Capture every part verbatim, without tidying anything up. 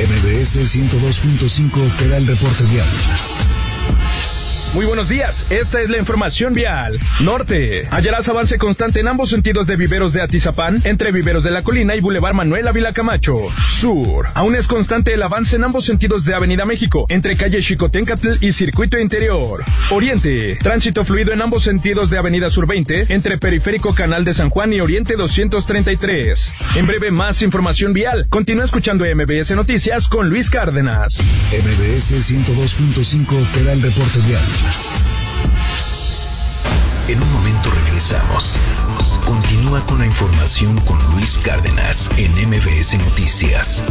M B S ciento dos punto cinco te da el reporte vial. Muy buenos días, esta es la información vial. Norte, hallarás avance constante en ambos sentidos de Viveros de Atizapán, entre Viveros de la Colina y Boulevard Manuel Ávila Camacho. Sur, aún es constante el avance en ambos sentidos de Avenida México, entre calle Xicoténcatl y Circuito Interior. Oriente, tránsito fluido en ambos sentidos de Avenida Sur veinte, entre Periférico Canal de San Juan y Oriente doscientos treinta y tres. En breve, más información vial. Continúa escuchando M B S Noticias con Luis Cárdenas. M B S ciento dos punto cinco te da el reporte vial. En un momento regresamos. Continúa con la información con Luis Cárdenas en M B S Noticias.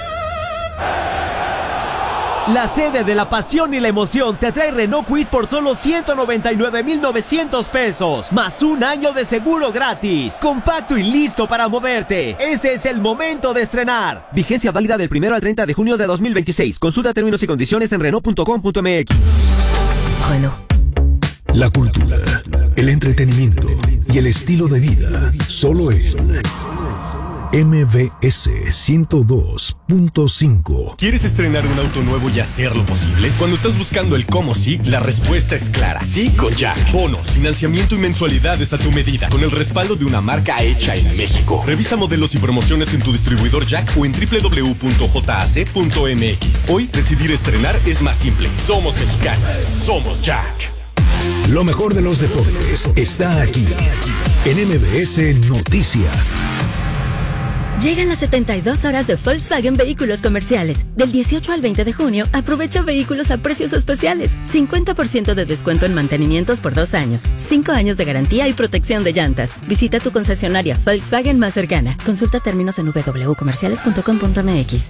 La sede de la pasión y la emoción te trae Renault Kwid por solo ciento noventa y nueve mil novecientos pesos, más un año de seguro gratis. Compacto y listo para moverte. Este es el momento de estrenar. Vigencia válida del primero al treinta de junio de dos mil veintiséis. Consulta términos y condiciones en Renault punto com punto m x. Renault. La cultura, el entretenimiento y el estilo de vida, solo en M B S ciento dos punto cinco. ¿Quieres estrenar un auto nuevo y hacerlo posible? Cuando estás buscando el cómo sí, la respuesta es clara. Sí con Jack. Bonos, financiamiento y mensualidades a tu medida, con el respaldo de una marca hecha en México. Revisa modelos y promociones en tu distribuidor Jack o en doble u doble u doble u punto j a c punto m x. Hoy, decidir estrenar es más simple. Somos mexicanos. Somos Jack. Lo mejor de los deportes está aquí, en M B S Noticias. Llegan las setenta y dos horas de Volkswagen Vehículos Comerciales. Del dieciocho al veinte de junio, aprovecha vehículos a precios especiales. cincuenta por ciento de descuento en mantenimientos por dos años. cinco años de garantía y protección de llantas. Visita tu concesionaria Volkswagen más cercana. Consulta términos en w w w punto comerciales punto com punto m x.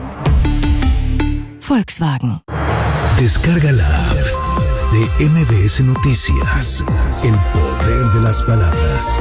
Volkswagen. Descarga la app de M B S Noticias. El poder de las palabras.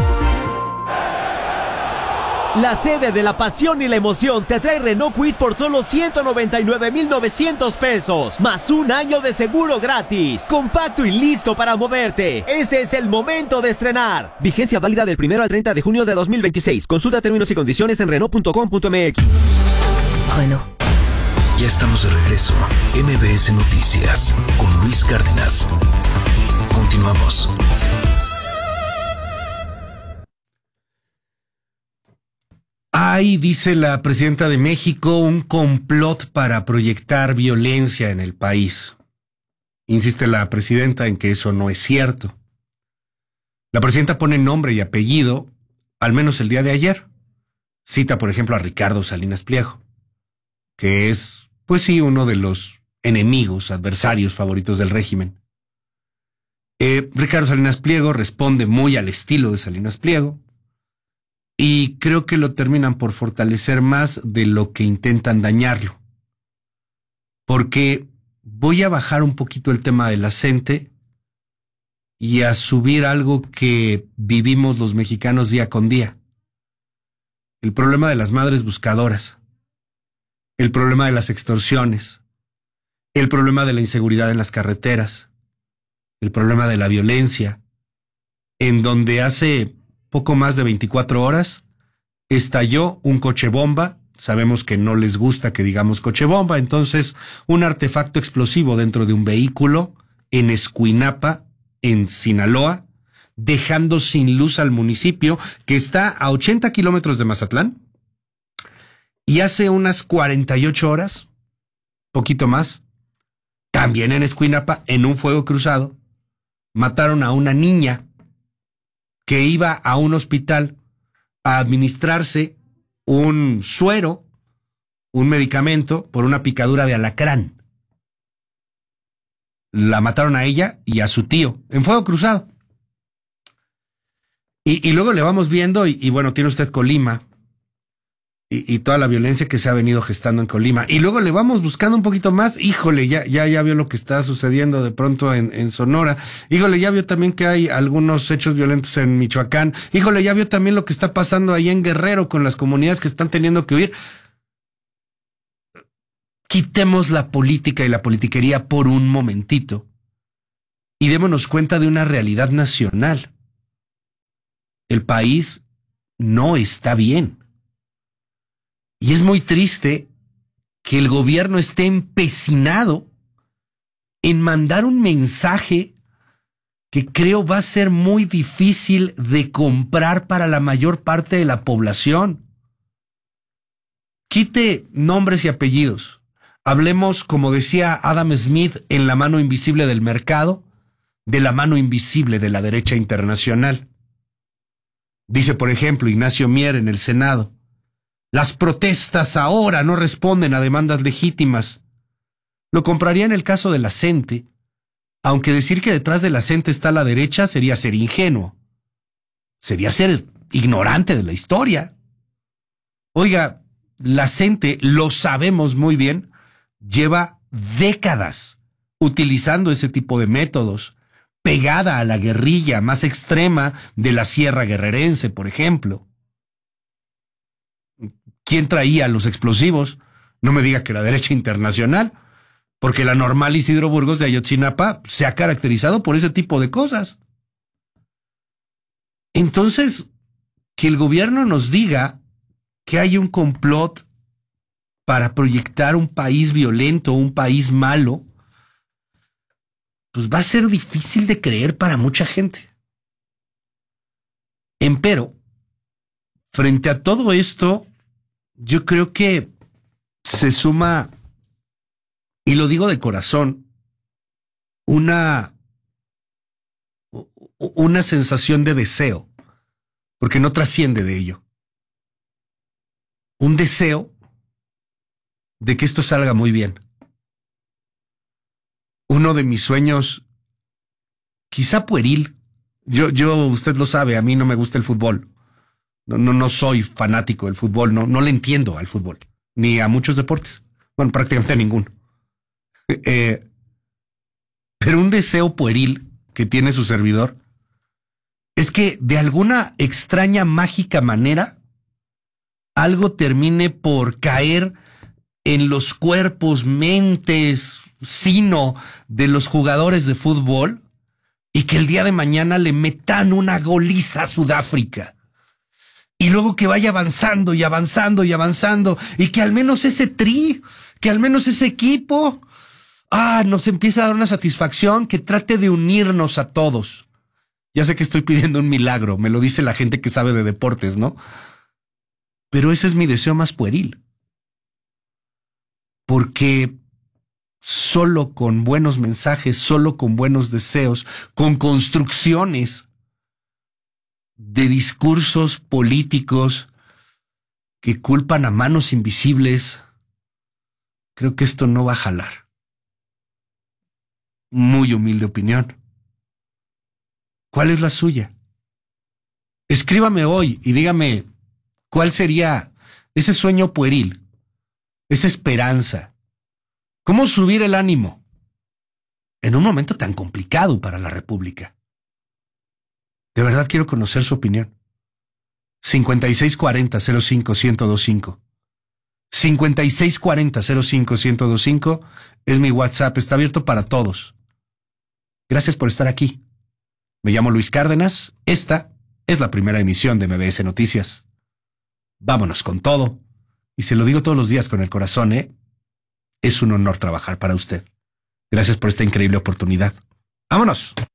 La sede de la pasión y la emoción te trae Renault Kwid por solo ciento noventa y nueve mil novecientos pesos, más un año de seguro gratis. Compacto y listo para moverte. Este es el momento de estrenar. Vigencia válida del primero al treinta de junio de dos mil veintiséis. Consulta términos y condiciones en Renault punto com punto m x. Renault. Ya estamos de regreso. M B S Noticias con Luis Cárdenas. Continuamos. Hay, dice la presidenta de México, un complot para proyectar violencia en el país. Insiste la presidenta en que eso no es cierto. La presidenta pone nombre y apellido, al menos el día de ayer. Cita, por ejemplo, a Ricardo Salinas Pliego, que es, pues sí, uno de los enemigos, adversarios favoritos del régimen. Eh, Ricardo Salinas Pliego responde muy al estilo de Salinas Pliego, y creo que lo terminan por fortalecer más de lo que intentan dañarlo. Porque voy a bajar un poquito el tema del acente y a subir algo que vivimos los mexicanos día con día. El problema de las madres buscadoras, el problema de las extorsiones, el problema de la inseguridad en las carreteras, el problema de la violencia, en donde hace poco más de veinticuatro horas estalló un coche bomba. Sabemos que no les gusta que digamos coche bomba, entonces un artefacto explosivo dentro de un vehículo en Escuinapa, en Sinaloa, dejando sin luz al municipio que está a ochenta kilómetros de Mazatlán. Y hace unas cuarenta y ocho horas, poquito más, también en Escuinapa, en un fuego cruzado, mataron a una niña que iba a un hospital a administrarse un suero, un medicamento, por una picadura de alacrán. La mataron a ella y a su tío, en fuego cruzado. Y, y luego le vamos viendo, y, y bueno, tiene usted Colima, y, y toda la violencia que se ha venido gestando en Colima. Y luego le vamos buscando un poquito más. Híjole, ya, ya, ya vio lo que está sucediendo de pronto en, en Sonora. Híjole, ya vio también que hay algunos hechos violentos en Michoacán. Híjole, ya vio también lo que está pasando ahí en Guerrero con las comunidades que están teniendo que huir. Quitemos la política y la politiquería por un momentito y démonos cuenta de una realidad nacional. El país no está bien. Y es muy triste que el gobierno esté empecinado en mandar un mensaje que creo va a ser muy difícil de comprar para la mayor parte de la población. Quite nombres y apellidos. Hablemos, como decía Adam Smith, en La mano invisible del mercado, de la mano invisible de la derecha internacional. Dice, por ejemplo, Ignacio Mier en el Senado: las protestas ahora no responden a demandas legítimas. Lo compraría en el caso de la CENTE, aunque decir que detrás de la CENTE está la derecha sería ser ingenuo. Sería ser ignorante de la historia. Oiga, la CENTE, lo sabemos muy bien, lleva décadas utilizando ese tipo de métodos, pegada a la guerrilla más extrema de la Sierra Guerrerense, por ejemplo. ¿Quién traía los explosivos? No me diga que la derecha internacional, porque la Normal Isidro Burgos de Ayotzinapa se ha caracterizado por ese tipo de cosas. Entonces, que el gobierno nos diga que hay un complot para proyectar un país violento, un país malo, pues va a ser difícil de creer para mucha gente. Empero, frente a todo esto, yo creo que se suma, y lo digo de corazón, una, una sensación de deseo, porque no trasciende de ello. Un deseo de que esto salga muy bien. Uno de mis sueños, quizá pueril, yo, yo, usted lo sabe, a mí no me gusta el fútbol. No, no, no soy fanático del fútbol, no, no le entiendo al fútbol, ni a muchos deportes. Bueno, prácticamente a ninguno. Eh, pero un deseo pueril que tiene su servidor es que de alguna extraña, mágica manera algo termine por caer en los cuerpos, mentes, sino de los jugadores de fútbol, y que el día de mañana le metan una goliza a Sudáfrica. Y luego que vaya avanzando y avanzando y avanzando, y que al menos ese tri, que al menos ese equipo, ah, nos empieza a dar una satisfacción que trate de unirnos a todos. Ya sé que estoy pidiendo un milagro, me lo dice la gente que sabe de deportes, ¿no? Pero ese es mi deseo más pueril. Porque solo con buenos mensajes, solo con buenos deseos, con construcciones de discursos políticos que culpan a manos invisibles, creo que esto no va a jalar. Muy humilde opinión. ¿Cuál es la suya? Escríbame hoy y dígame cuál sería ese sueño pueril, esa esperanza. ¿Cómo subir el ánimo en un momento tan complicado para la República? De verdad quiero conocer su opinión. cincuenta y seis cuarenta cero cinco ciento veinticinco. cincuenta y seis cuarenta cero cinco ciento veinticinco es mi WhatsApp, está abierto para todos. Gracias por estar aquí. Me llamo Luis Cárdenas, esta es la primera emisión de M B S Noticias. Vámonos con todo, y se lo digo todos los días con el corazón, ¿eh? Es un honor trabajar para usted. Gracias por esta increíble oportunidad. ¡Vámonos!